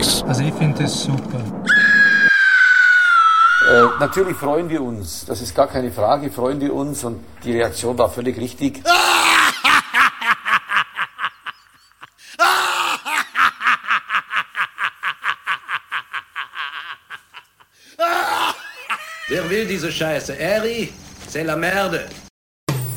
nichts. Also ich finde es super. Natürlich freuen wir uns, das ist gar keine Frage, freuen wir uns und die Reaktion war völlig richtig. Wer will diese Scheiße? Eri, c'est la merde.